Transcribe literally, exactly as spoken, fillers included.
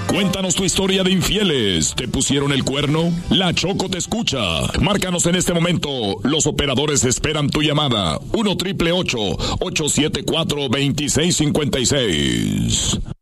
Cuéntanos tu historia de infieles. ¿Te pusieron el cuerno? La Choco te escucha. Márcanos en este momento. Los operadores esperan tu llamada. uno triple ocho, ocho siete cuatro, dos seis cinco seis.